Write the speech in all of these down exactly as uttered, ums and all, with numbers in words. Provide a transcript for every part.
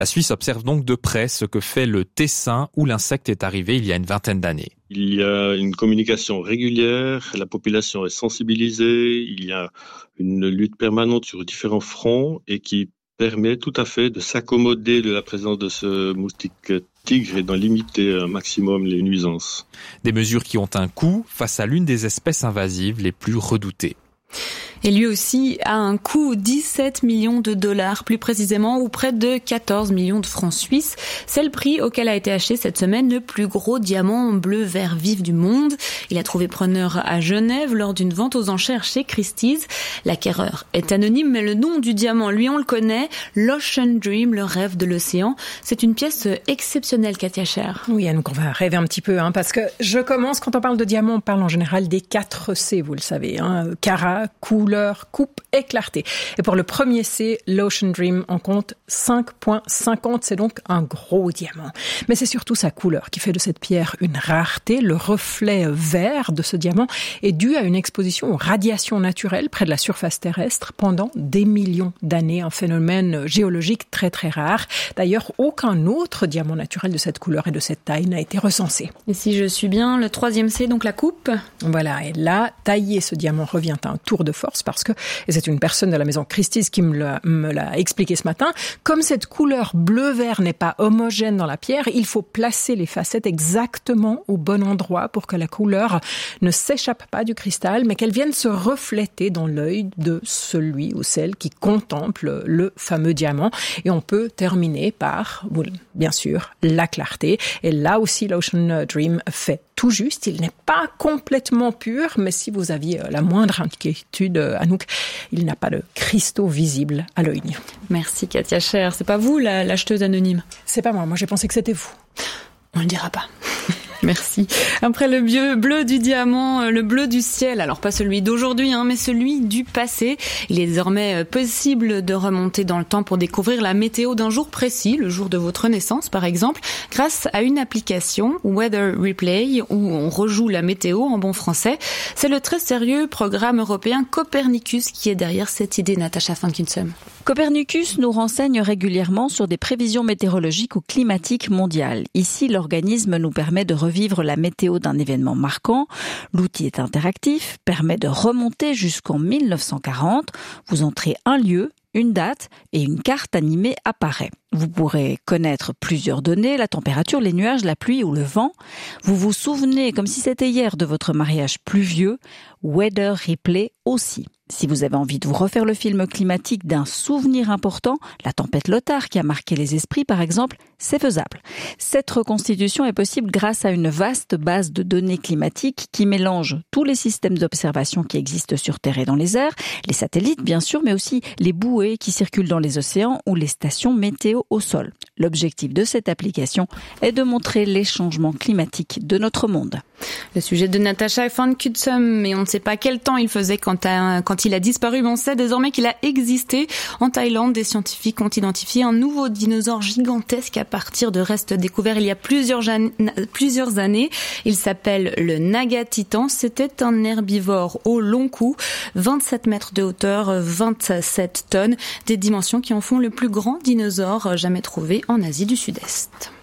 La Suisse observe donc de près ce que fait le Tessin où l'insecte est arrivé il y a une vingtaine d'années. Il y a une communication régulière, la population est sensibilisée, il y a une lutte permanente sur différents fronts et qui permet tout à fait de s'accommoder de la présence de ce moustique tigre et d'en limiter un maximum les nuisances. Des mesures qui ont un coût face à l'une des espèces invasives les plus redoutées. Et lui aussi a un coût, dix-sept millions de dollars plus précisément, ou près de quatorze millions de francs suisses. C'est le prix auquel a été acheté cette semaine le plus gros diamant bleu vert vif du monde. Il a trouvé preneur à Genève lors d'une vente aux enchères chez Christie's. L'acquéreur est anonyme, mais le nom du diamant, lui, on le connaît. L'Ocean Dream, le rêve de l'océan. C'est une pièce exceptionnelle, Katia Scher. Oui, donc on va rêver un petit peu, hein, parce que je commence, quand on parle de diamant, on parle en général des quatre C, vous le savez, hein, carat, couleur, coupe et clarté. Et pour le premier C, l'Ocean Dream en compte cinq virgule cinquante, c'est donc un gros diamant. Mais c'est surtout sa couleur qui fait de cette pierre une rareté. Le reflet vert de ce diamant est dû à une exposition aux radiations naturelles près de la surface terrestre pendant des millions d'années, un phénomène géologique très très rare. D'ailleurs, aucun autre diamant naturel de cette couleur et de cette taille n'a été recensé. Et si je suis bien, le troisième C, donc la coupe. Voilà, et là, tailler ce diamant revient à un tour de force parce que, et c'est une personne de la maison Christie's qui me l'a, me l'a expliqué ce matin, comme cette couleur bleu-vert n'est pas homogène dans la pierre, il faut placer les facettes exactement au bon endroit pour que la couleur ne s'échappe pas du cristal, mais qu'elle vienne se refléter dans l'œil de celui ou celle qui contemple le fameux diamant. Et on peut terminer par, bien sûr, la clarté. Et là aussi, l'Ocean Dream fait tout juste. Il n'est pas complètement pur, mais si vous aviez la moindre inquiétude, Anouk, il n'a pas de cristaux visibles à l'œil nu. Merci Katia Scher. C'est pas vous la, l'acheteuse anonyme? C'est pas moi. Moi, j'ai pensé que c'était vous. On le dira pas. Merci. Après le bleu, bleu du diamant, le bleu du ciel, alors pas celui d'aujourd'hui, hein, mais celui du passé. Il est désormais possible de remonter dans le temps pour découvrir la météo d'un jour précis, le jour de votre naissance par exemple, grâce à une application Weather Replay où on rejoue la météo en bon français. C'est le très sérieux programme européen Copernicus qui est derrière cette idée, Natacha van Kunsum. Copernicus nous renseigne régulièrement sur des prévisions météorologiques ou climatiques mondiales. Ici, l'organisme nous permet de revivre la météo d'un événement marquant. L'outil est interactif, permet de remonter jusqu'en mille neuf cent quarante. Vous entrez un lieu, une date et une carte animée apparaît. Vous pourrez connaître plusieurs données, la température, les nuages, la pluie ou le vent. Vous vous souvenez, comme si c'était hier, de votre mariage pluvieux. Weather Replay aussi. Si vous avez envie de vous refaire le film climatique d'un souvenir important, la tempête Lothar qui a marqué les esprits par exemple, c'est faisable. Cette reconstitution est possible grâce à une vaste base de données climatiques qui mélange tous les systèmes d'observation qui existent sur Terre et dans les airs, les satellites bien sûr, mais aussi les bouées qui circulent dans les océans ou les stations météo au sol. L'objectif de cette application est de montrer les changements climatiques de notre monde. Le sujet de Natacha van Kunsum, mais on ne sait pas quel temps il faisait quand, à, quand il a disparu, mais on sait désormais qu'il a existé. En Thaïlande, des scientifiques ont identifié un nouveau dinosaure gigantesque à partir de restes découverts il y a plusieurs, plusieurs années. Il s'appelle le Naga Titan. C'était un herbivore au long cou, vingt-sept mètres de hauteur, vingt-sept tonnes, des dimensions qui en font le plus grand dinosaure jamais trouvé en Asie du Sud-Est.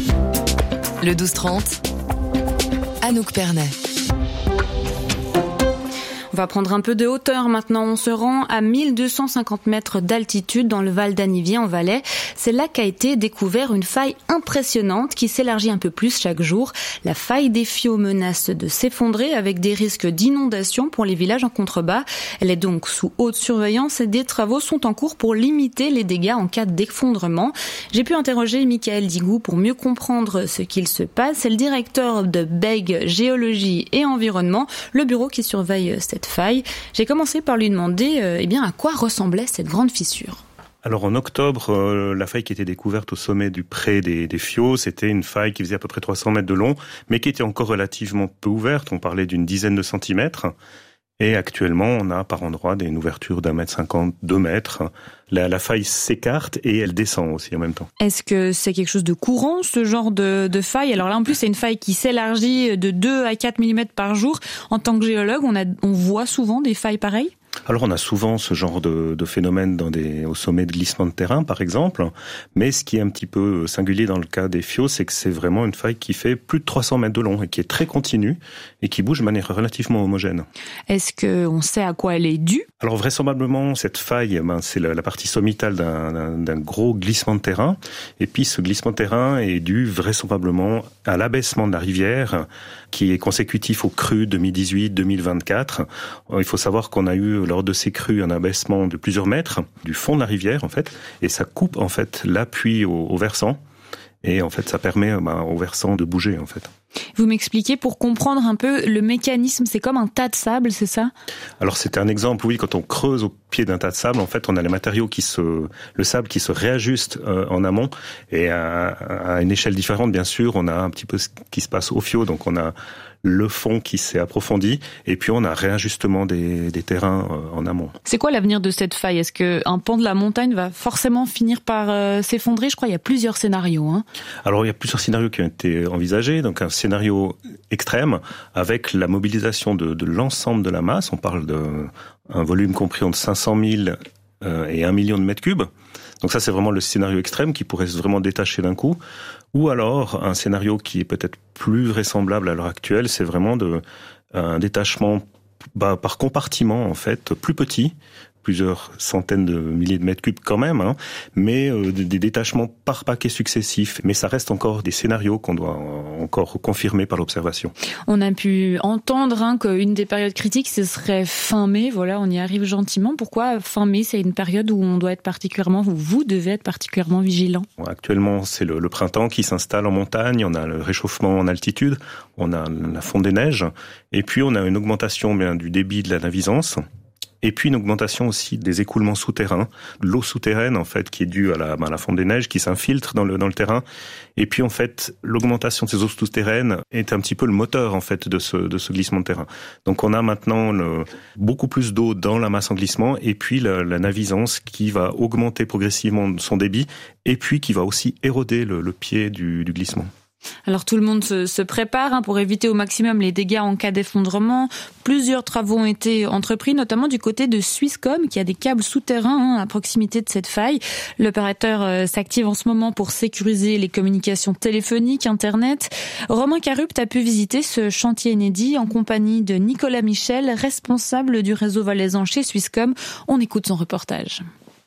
Le douze trente, Anouk Pernet. On va prendre un peu de hauteur maintenant. On se rend à mille deux cent cinquante mètres d'altitude dans le Val d'Anniviers en Valais. C'est là qu'a été découvert une faille impressionnante qui s'élargit un peu plus chaque jour. La faille des Fiaux menace de s'effondrer avec des risques d'inondation pour les villages en contrebas. Elle est donc sous haute surveillance et des travaux sont en cours pour limiter les dégâts en cas d'effondrement. J'ai pu interroger Michael Digou pour mieux comprendre ce qu'il se passe. C'est le directeur de B E G Géologie et Environnement, le bureau qui surveille cette faille. J'ai commencé par lui demander euh, eh bien, à quoi ressemblait cette grande fissure. Alors en octobre, euh, la faille qui était découverte au sommet du pré des, des Fiaux, c'était une faille qui faisait à peu près trois cents mètres de long, mais qui était encore relativement peu ouverte. On parlait d'une dizaine de centimètres. Et actuellement, on a par endroits une ouverture d'un mètre cinquante, deux mètres. La, la faille s'écarte et elle descend aussi en même temps. Est-ce que c'est quelque chose de courant, ce genre de, de faille? Alors là, en plus, c'est une faille qui s'élargit de deux à quatre millimètres par jour. En tant que géologue, on, a, on voit souvent des failles pareilles? Alors on a souvent ce genre de, de phénomène dans des, au sommet de glissement de terrain par exemple, mais ce qui est un petit peu singulier dans le cas des Fios, c'est que c'est vraiment une faille qui fait plus de trois cents mètres de long et qui est très continue et qui bouge de manière relativement homogène. Est-ce qu'on sait à quoi elle est due ? Alors vraisemblablement cette faille, ben, c'est la, la partie sommitale d'un, d'un, d'un gros glissement de terrain, et puis ce glissement de terrain est dû vraisemblablement à l'abaissement de la rivière qui est consécutif aux crues deux mille dix-huit deux mille vingt-quatre. Il faut savoir qu'on a eu lors de ces crues un abaissement de plusieurs mètres du fond de la rivière en fait, et ça coupe en fait l'appui au, au versant, et en fait ça permet ben, au versant de bouger en fait. Vous m'expliquez pour comprendre un peu le mécanisme, c'est comme un tas de sable, c'est ça ? Alors c'était un exemple, oui, quand on creuse au pied d'un tas de sable, en fait on a les matériaux qui se, le sable qui se réajuste euh, en amont, et à, à une échelle différente bien sûr, on a un petit peu ce qui se passe au Fio, donc on a le fond qui s'est approfondi, et puis on a réajustement des, des terrains euh, en amont. C'est quoi l'avenir de cette faille ? Est-ce qu'un pan de la montagne va forcément finir par euh, s'effondrer ? Je crois qu'il y a plusieurs scénarios. Hein. Alors il y a plusieurs scénarios qui ont été envisagés, donc un scénario extrême avec la mobilisation de, de l'ensemble de la masse, on parle d'un volume compris entre cinq cent mille euh, et un million de mètres cubes. Donc ça, c'est vraiment le scénario extrême qui pourrait vraiment détacher d'un coup. Ou alors, un scénario qui est peut-être plus vraisemblable à l'heure actuelle, c'est vraiment de, un détachement bah, par compartiment, en fait, plus petit, plusieurs centaines de milliers de mètres cubes quand même, hein, mais euh, des détachements par paquets successifs. Mais ça reste encore des scénarios qu'on doit encore confirmer par l'observation. On a pu entendre hein, qu'une des périodes critiques, ce serait fin mai. Voilà, on y arrive gentiment. Pourquoi fin mai, c'est une période où on doit être particulièrement, où vous devez être particulièrement vigilant ? Actuellement, c'est le, le printemps qui s'installe en montagne. On a le réchauffement en altitude, on a la fonte des neiges, et puis on a une augmentation bien du débit de la navisance. Et puis une augmentation aussi des écoulements souterrains, de l'eau souterraine en fait qui est due à la, à la fonte des neiges, qui s'infiltre dans le dans le terrain. Et puis en fait l'augmentation de ces eaux souterraines est un petit peu le moteur en fait de ce de ce glissement de terrain. Donc on a maintenant le, beaucoup plus d'eau dans la masse en glissement, et puis la, la navisance qui va augmenter progressivement son débit, et puis qui va aussi éroder le, le pied du, du glissement. Alors tout le monde se, se prépare hein, pour éviter au maximum les dégâts en cas d'effondrement. Plusieurs travaux ont été entrepris, notamment du côté de Swisscom, qui a des câbles souterrains hein, à proximité de cette faille. L'opérateur euh, s'active en ce moment pour sécuriser les communications téléphoniques, Internet. Romain Carupt a pu visiter ce chantier inédit en compagnie de Nicolas Michel, responsable du réseau valaisan chez Swisscom. On écoute son reportage.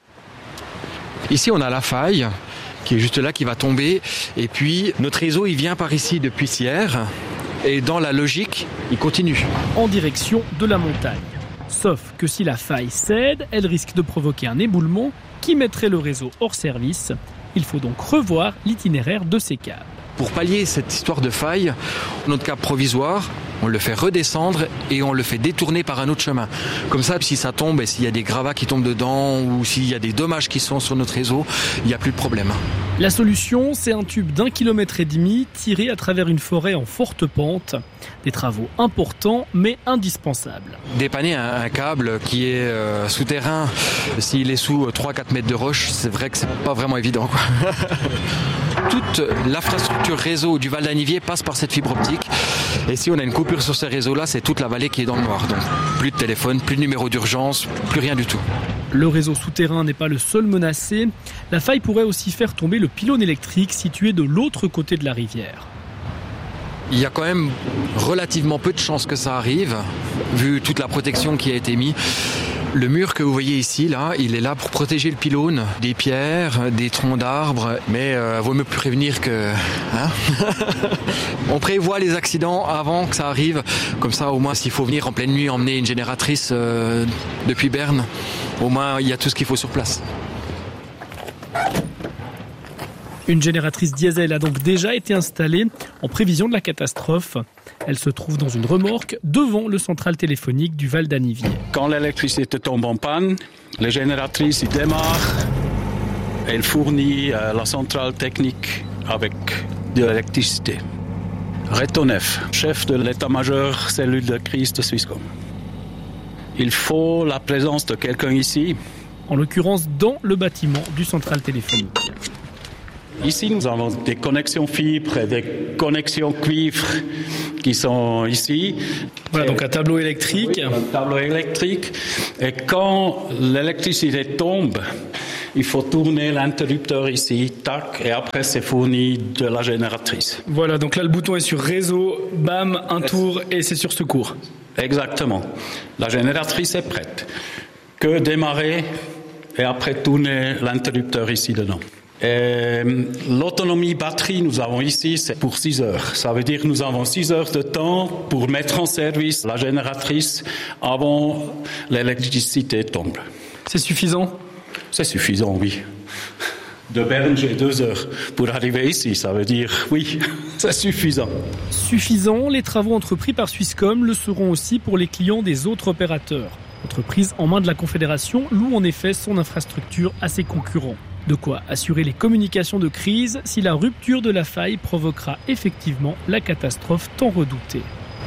Ici, on a la faille qui est juste là, qui va tomber. Et puis, notre réseau, il vient par ici depuis hier. Et dans la logique, il continue. En direction de la montagne. Sauf que si la faille cède, elle risque de provoquer un éboulement qui mettrait le réseau hors service. Il faut donc revoir l'itinéraire de ces câbles. Pour pallier cette histoire de faille, notre câble provisoire, on le fait redescendre et on le fait détourner par un autre chemin. Comme ça, si ça tombe et s'il y a des gravats qui tombent dedans ou s'il y a des dommages qui sont sur notre réseau, il n'y a plus de problème. La solution, c'est un tube d'un kilomètre et demi tiré à travers une forêt en forte pente. Des travaux importants mais indispensables. Dépanner un, un câble qui est euh, souterrain, s'il est sous trois à quatre mètres de roche, c'est vrai que c'est pas vraiment évident, quoi. Toute l'infrastructure réseau du Val d'Anivier passe par cette fibre optique. Et si on a une coupure sur ce réseau-là, c'est toute la vallée qui est dans le noir. Donc plus de téléphone, plus de numéro d'urgence, plus rien du tout. Le réseau souterrain n'est pas le seul menacé. La faille pourrait aussi faire tomber le pylône électrique situé de l'autre côté de la rivière. Il y a quand même relativement peu de chances que ça arrive, vu toute la protection qui a été mise. Le mur que vous voyez ici, là, il est là pour protéger le pylône des pierres, des troncs d'arbres, mais euh, vaut mieux prévenir que... Hein on prévoit les accidents avant que ça arrive, comme ça au moins s'il faut venir en pleine nuit emmener une génératrice euh, depuis Berne, au moins il y a tout ce qu'il faut sur place. Une génératrice diesel a donc déjà été installée en prévision de la catastrophe. Elle se trouve dans une remorque devant le central téléphonique du Val d'Anivier. Quand l'électricité tombe en panne, la génératrice y démarre. Elle fournit la centrale technique avec de l'électricité. Retonef, chef de l'état-major cellule de crise de Swisscom. Il faut la présence de quelqu'un ici. En l'occurrence dans le bâtiment du central téléphonique. Ici, nous avons des connexions fibres et des connexions cuivre qui sont ici. Voilà, donc un tableau électrique. Oui, un tableau électrique. Et quand l'électricité tombe, il faut tourner l'interrupteur ici, tac, et après c'est fourni de la génératrice. Voilà, donc là le bouton est sur réseau, bam, un tour et c'est sur secours. Exactement. La génératrice est prête. Que démarrer et après tourner l'interrupteur ici dedans. Et l'autonomie batterie, nous avons ici, c'est pour six heures. Ça veut dire que nous avons six heures de temps pour mettre en service la génératrice avant l'électricité tombe. C'est suffisant ? C'est suffisant, oui. De Berne, j'ai deux heures pour arriver ici. Ça veut dire, oui, c'est suffisant. Suffisant, les travaux entrepris par Swisscom le seront aussi pour les clients des autres opérateurs. L'entreprise en main de la Confédération loue en effet son infrastructure à ses concurrents. De quoi assurer les communications de crise si la rupture de la faille provoquera effectivement la catastrophe tant redoutée.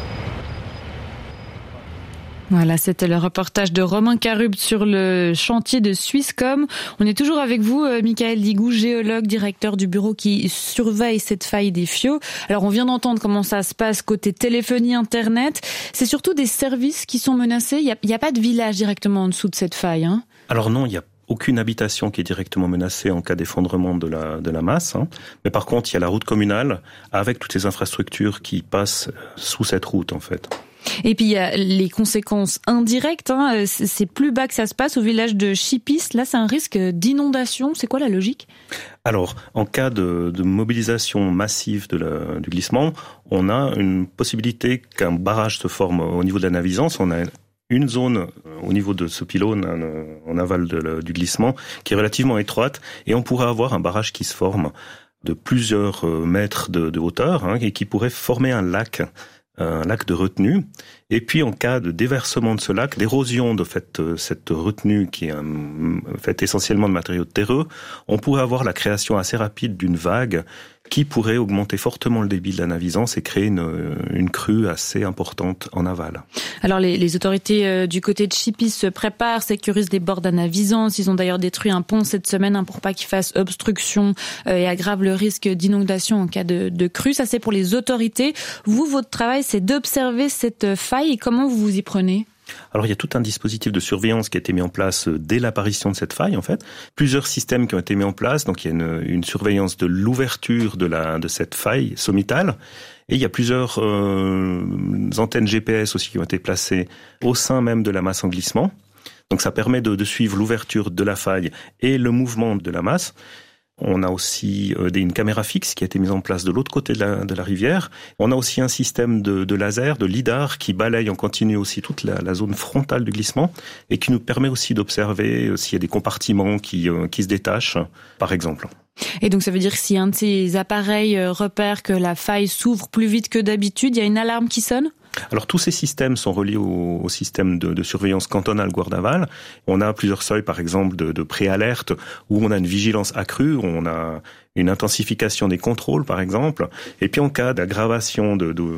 Voilà, c'était le reportage de Romain Carub sur le chantier de Swisscom. On est toujours avec vous, Michael Digou, géologue, directeur du bureau qui surveille cette faille des Fiaux. Alors, on vient d'entendre comment ça se passe côté téléphonie, Internet. C'est surtout des services qui sont menacés. Il n'y a, il y a pas de village directement en dessous de cette faille, hein ? Alors non, il y a aucune habitation qui est directement menacée en cas d'effondrement de la, de la masse. Hein. Mais par contre, il y a la route communale avec toutes les infrastructures qui passent sous cette route, en fait. Et puis il y a les conséquences indirectes, hein. C'est plus bas que ça se passe au village de Chipis. Là, c'est un risque d'inondation. C'est quoi la logique ? Alors, en cas de, de mobilisation massive de la, du glissement, on a une possibilité qu'un barrage se forme au niveau de la Navisance. On a une zone au niveau de ce pylône en aval de la, du glissement qui est relativement étroite et on pourrait avoir un barrage qui se forme de plusieurs mètres de, de hauteur, hein, et qui pourrait former un lac. un lac de retenue, et puis en cas de déversement de ce lac, l'érosion de fait, cette retenue qui est um, faite essentiellement de matériaux terreux, on pourrait avoir la création assez rapide d'une vague qui pourrait augmenter fortement le débit de la Navisance et créer une, une crue assez importante en aval. Alors les, les autorités euh, du côté de Chipis se préparent, sécurisent les bords de la Navisance. Ils ont d'ailleurs détruit un pont cette semaine hein, pour pas qu'il fasse obstruction euh, et aggrave le risque d'inondation en cas de, de crue. Ça c'est pour les autorités. Vous, votre travail, c'est d'observer cette faille et comment vous vous y prenez ? Alors il y a tout un dispositif de surveillance qui a été mis en place dès l'apparition de cette faille en fait. Plusieurs systèmes qui ont été mis en place, donc il y a une, une surveillance de l'ouverture de, la, de cette faille sommitale et il y a plusieurs euh, antennes G P S aussi qui ont été placées au sein même de la masse en glissement. Donc ça permet de, de suivre l'ouverture de la faille et le mouvement de la masse. On a aussi euh, une caméra fixe qui a été mise en place de l'autre côté de la, de la rivière. On a aussi un système de, de laser, de lidar, qui balaye en continu aussi toute la, la zone frontale du glissement et qui nous permet aussi d'observer euh, s'il y a des compartiments qui, euh, qui se détachent, par exemple. Et donc ça veut dire que si un de ces appareils euh, repère que la faille s'ouvre plus vite que d'habitude, il y a une alarme qui sonne ? Alors tous ces systèmes sont reliés au, au système de, de surveillance cantonale Guardaval. On a plusieurs seuils, par exemple, de, de pré-alerte, où on a une vigilance accrue, où on a une intensification des contrôles, par exemple. Et puis en cas d'aggravation, de, de,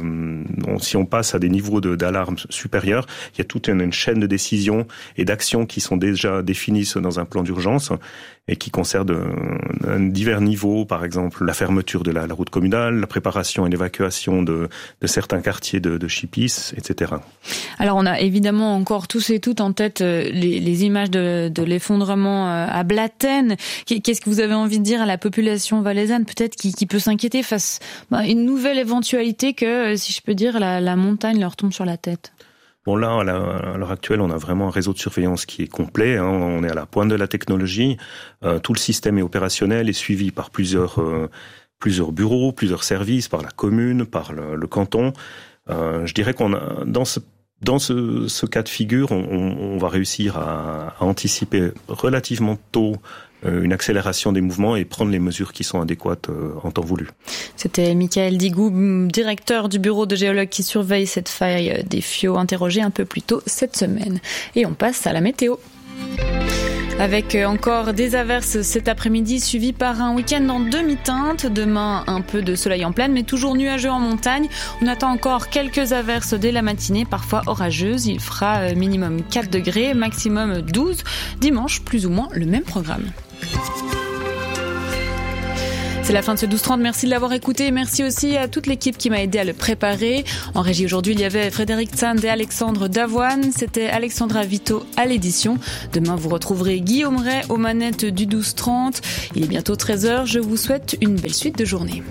si on passe à des niveaux de, d'alarme supérieurs, il y a toute une, une chaîne de décisions et d'actions qui sont déjà définies dans un plan d'urgence et qui concernent euh, divers niveaux, par exemple la fermeture de la, la route communale, la préparation et l'évacuation de, de certains quartiers de, de Chipis, et cetera. Alors on a évidemment encore tous et toutes en tête les, les images de, de l'effondrement à Blatten. Qu'est-ce que vous avez envie de dire à la population valaisanne, peut-être qui, qui peut s'inquiéter face à une nouvelle éventualité que, si je peux dire, la, la montagne leur tombe sur la tête? Bon là, à l'heure actuelle, on a vraiment un réseau de surveillance qui est complet. Hein, on est à la pointe de la technologie. Euh, tout le système est opérationnel et suivi par plusieurs euh, plusieurs bureaux, plusieurs services, par la commune, par le, le canton. Euh, je dirais qu'on a dans ce dans ce, ce cas de figure, on, on, on va réussir à, à anticiper relativement tôt une accélération des mouvements et prendre les mesures qui sont adéquates en temps voulu. C'était Michael Digou, directeur du bureau de géologues qui surveille cette faille des Fiaux, interrogé un peu plus tôt cette semaine. Et on passe à la météo. Avec encore des averses cet après-midi, suivi par un week-end en demi-teinte. Demain, un peu de soleil en plaine, mais toujours nuageux en montagne. On attend encore quelques averses dès la matinée, parfois orageuses. Il fera minimum quatre degrés, maximum douze. Dimanche, plus ou moins le même programme. C'est la fin de ce douze trente. Merci de l'avoir écouté. Merci aussi à toute l'équipe qui m'a aidé à le préparer. En régie aujourd'hui, il y avait Frédéric Sand et Alexandre Davoine. C'était Alexandra Vito à l'édition. Demain, vous retrouverez Guillaume Ray aux manettes du douze trente. Il est bientôt treize heures. Je vous souhaite une belle suite de journée.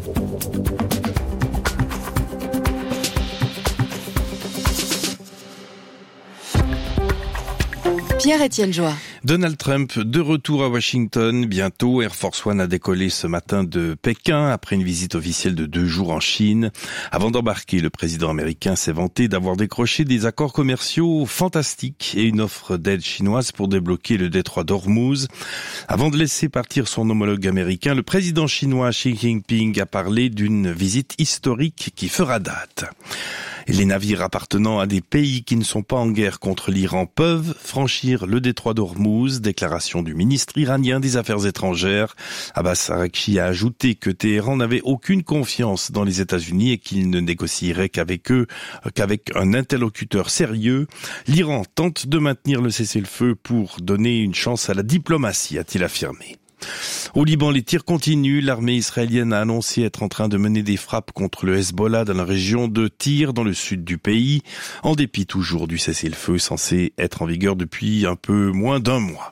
Pierre-Étienne Joie. Donald Trump de retour à Washington. Bientôt, Air Force One a décollé ce matin de Pékin après une visite officielle de deux jours en Chine. Avant d'embarquer, le président américain s'est vanté d'avoir décroché des accords commerciaux fantastiques et une offre d'aide chinoise pour débloquer le détroit d'Ormuz. Avant de laisser partir son homologue américain, le président chinois Xi Jinping a parlé d'une visite historique qui fera date. Et les navires appartenant à des pays qui ne sont pas en guerre contre l'Iran peuvent franchir le détroit d'Ormuz, déclaration du ministre iranien des Affaires étrangères. Abbas Araghchi a ajouté que Téhéran n'avait aucune confiance dans les États-Unis et qu'il ne négocierait qu'avec eux, qu'avec un interlocuteur sérieux. L'Iran tente de maintenir le cessez-le-feu pour donner une chance à la diplomatie, a-t-il affirmé. Au Liban, les tirs continuent. L'armée israélienne a annoncé être en train de mener des frappes contre le Hezbollah dans la région de Tyr, dans le sud du pays, en dépit toujours du cessez-le-feu censé être en vigueur depuis un peu moins d'un mois.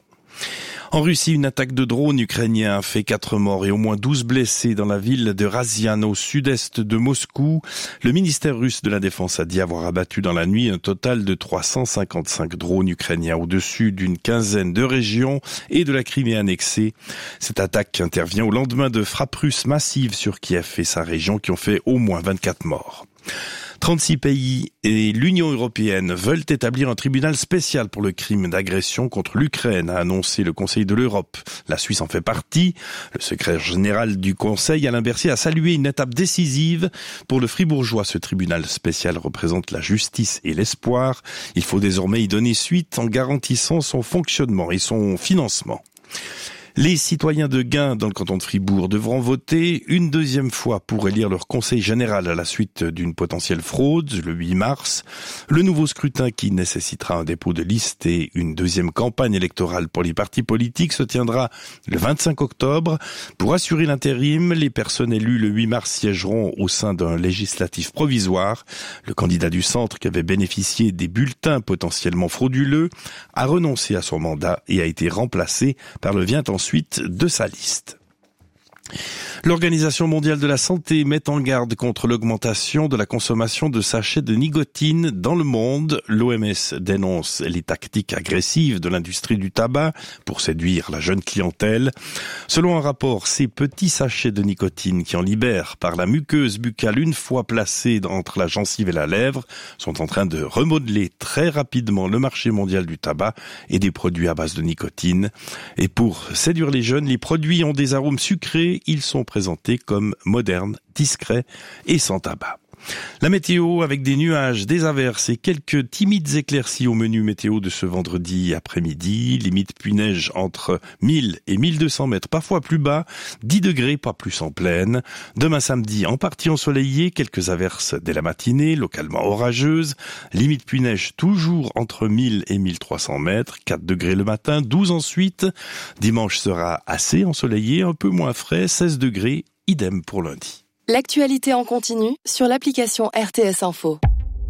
En Russie, une attaque de drone ukrainien a fait quatre morts et au moins douze blessés dans la ville de Razian, au sud-est de Moscou. Le ministère russe de la Défense a dit avoir abattu dans la nuit un total de trois cent cinquante-cinq drones ukrainiens au-dessus d'une quinzaine de régions et de la Crimée annexée. Cette attaque intervient au lendemain de frappes russes massives sur Kiev et sa région qui ont fait au moins vingt-quatre morts. trente-six pays et l'Union européenne veulent établir un tribunal spécial pour le crime d'agression contre l'Ukraine, a annoncé le Conseil de l'Europe. La Suisse en fait partie. Le secrétaire général du Conseil, Alain Berset, a salué une étape décisive pour le Fribourgeois. Ce tribunal spécial représente la justice et l'espoir. Il faut désormais y donner suite en garantissant son fonctionnement et son financement. Les citoyens de Gain, dans le canton de Fribourg, devront voter une deuxième fois pour élire leur conseil général à la suite d'une potentielle fraude, le huit mars. Le nouveau scrutin, qui nécessitera un dépôt de liste et une deuxième campagne électorale pour les partis politiques, se tiendra le vingt-cinq octobre. Pour assurer l'intérim, les personnes élues le huit mars siégeront au sein d'un législatif provisoire. Le candidat du centre, qui avait bénéficié des bulletins potentiellement frauduleux, a renoncé à son mandat et a été remplacé par le vient ensuite suite de sa liste. L'Organisation mondiale de la santé met en garde contre l'augmentation de la consommation de sachets de nicotine dans le monde. L'O M S dénonce les tactiques agressives de l'industrie du tabac pour séduire la jeune clientèle. Selon un rapport, ces petits sachets de nicotine qui en libèrent par la muqueuse buccale une fois placés entre la gencive et la lèvre sont en train de remodeler très rapidement le marché mondial du tabac et des produits à base de nicotine. Et pour séduire les jeunes, les produits ont des arômes sucrés. Ils sont présentés comme modernes, discrets et sans tabac. La météo avec des nuages, des averses et quelques timides éclaircies au menu météo de ce vendredi après-midi. Limite pluie-neige entre mille et mille deux cents mètres, parfois plus bas. dix degrés, pas plus en pleine. Demain samedi, en partie ensoleillé, quelques averses dès la matinée, localement orageuses. Limite pluie-neige toujours entre mille et mille trois cents mètres. quatre degrés le matin, douze ensuite. Dimanche sera assez ensoleillé, un peu moins frais, seize degrés. Idem pour lundi. L'actualité en continu sur l'application R T S Info.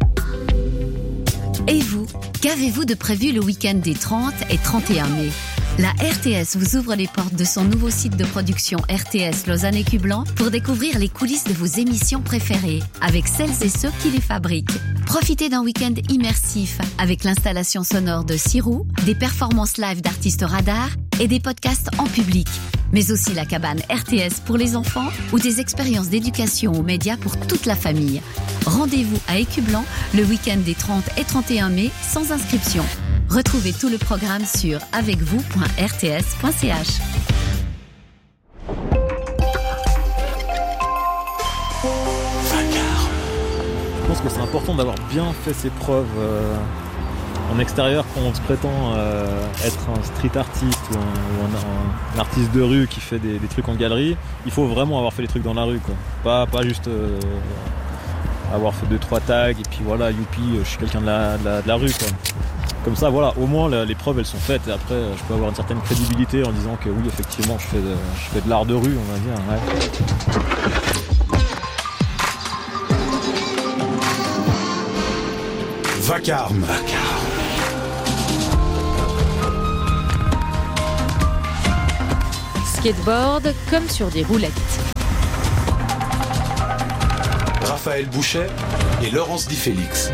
Et vous, qu'avez-vous de prévu le week-end des trente et trente et un mai ? La R T S vous ouvre les portes de son nouveau site de production R T S Lausanne et Cublan pour découvrir les coulisses de vos émissions préférées avec celles et ceux qui les fabriquent. Profitez d'un week-end immersif avec l'installation sonore de Sirou, des performances live d'artistes radars et des podcasts en public. Mais aussi la cabane R T S pour les enfants ou des expériences d'éducation aux médias pour toute la famille. Rendez-vous à Écublan le week-end des trente et trente et un mai sans inscription. Retrouvez tout le programme sur avec vous point r t s point c h. Je pense que c'est important d'avoir bien fait ses preuves euh, en extérieur quand on se prétend euh, être un street artiste ou, un, ou un, un artiste de rue qui fait des, des trucs en galerie. Il faut vraiment avoir fait les trucs dans la rue, quoi. Pas, pas juste euh, avoir fait deux trois tags et puis voilà, youpi, je suis quelqu'un de la, de la, de la rue, quoi. Comme ça, voilà, au moins les preuves elles sont faites et après je peux avoir une certaine crédibilité en disant que oui, effectivement, je fais de, je fais de l'art de rue, on va dire. Ouais. Vacarme. Vacarme. Skateboard comme sur des roulettes. Raphaël Bouchet et Laurence Di Félix.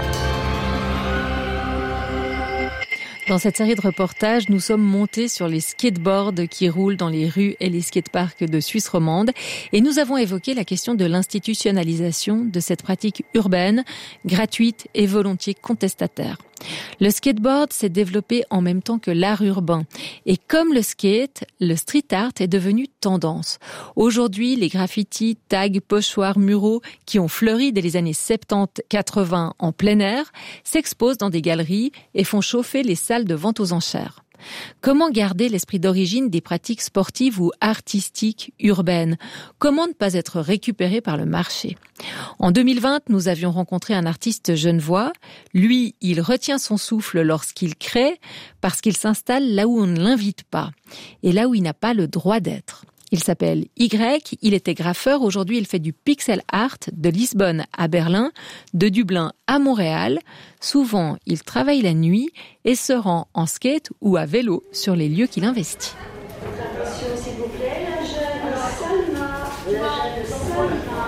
Dans cette série de reportages, nous sommes montés sur les skateboards qui roulent dans les rues et les skateparks de Suisse romande et nous avons évoqué la question de l'institutionnalisation de cette pratique urbaine, gratuite et volontiers contestataire. Le skateboard s'est développé en même temps que l'art urbain. Et comme le skate, le street art est devenu tendance. Aujourd'hui, les graffitis, tags, pochoirs, muraux qui ont fleuri dès les années soixante-dix quatre-vingts en plein air s'exposent dans des galeries et font chauffer les salles de vente aux enchères. Comment garder l'esprit d'origine des pratiques sportives ou artistiques urbaines ? Comment ne pas être récupéré par le marché ? En deux mille vingt, nous avions rencontré un artiste genevois. Lui, il retient son souffle lorsqu'il crée parce qu'il s'installe là où on ne l'invite pas et là où il n'a pas le droit d'être. Il s'appelle Y, il était graffeur, aujourd'hui il fait du pixel art de Lisbonne à Berlin, de Dublin à Montréal. Souvent, il travaille la nuit et se rend en skate ou à vélo sur les lieux qu'il investit. Attention s'il vous plaît, la jeune Salma, la jeune Salma,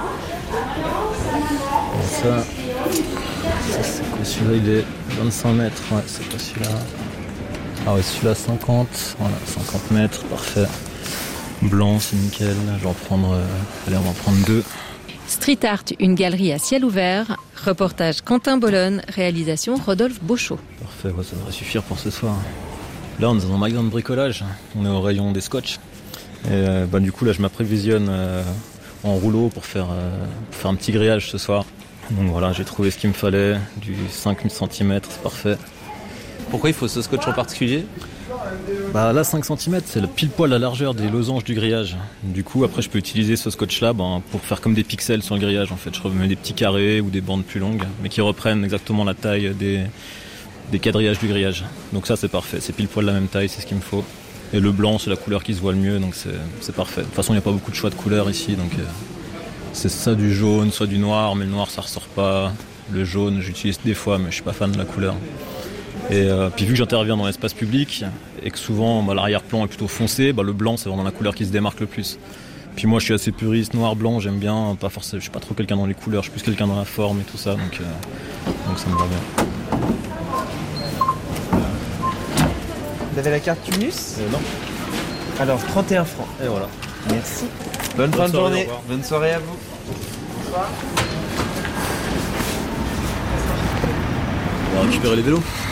ça, ça c'est quoi celui-là, il est vingt-cinq mètres, ouais c'est pas celui-là. Ah ouais celui-là cinquante, voilà cinquante mètres, parfait. Blanc, c'est nickel. Je vais en prendre, euh, allez, on va en prendre deux. Street Art, une galerie à ciel ouvert. Reportage Quentin Bolonne, réalisation Rodolphe Beauchot. Parfait, ouais, ça devrait suffire pour ce soir. Là, on est dans un magasin de bricolage. On est au rayon des scotch. Et euh, bah, du coup, là, je m'apprévisionne euh, en rouleau pour faire, euh, pour faire un petit grillage ce soir. Donc voilà, j'ai trouvé ce qu'il me fallait, du cinq centimètres, c'est parfait. Pourquoi il faut ce scotch en particulier ? Bah là cinq centimètres c'est le pile poil la largeur des losanges du grillage. Du coup après je peux utiliser ce scotch là ben, pour faire comme des pixels sur le grillage en fait. Je remets des petits carrés ou des bandes plus longues mais qui reprennent exactement la taille des, des quadrillages du grillage. Donc ça c'est parfait, c'est pile poil la même taille, c'est ce qu'il me faut. Et le blanc c'est la couleur qui se voit le mieux donc c'est, c'est parfait. De toute façon il n'y a pas beaucoup de choix de couleurs ici donc euh, c'est soit du jaune, soit du noir mais le noir ça ressort pas. Le jaune j'utilise des fois mais je suis pas fan de la couleur. Et euh, puis vu que j'interviens dans l'espace public et que souvent bah, l'arrière-plan est plutôt foncé, bah, le blanc c'est vraiment la couleur qui se démarque le plus. Puis moi je suis assez puriste, noir-blanc, j'aime bien, pas forcément, je suis pas trop quelqu'un dans les couleurs, je suis plus quelqu'un dans la forme et tout ça, donc, euh, donc ça me va bien. Vous avez la carte Tunus ? euh, Non. Alors trente et un francs. Et voilà. Merci. Bonne, Bonne fin de journée. Bonne soirée à vous. Bonsoir. On va récupérer les vélos.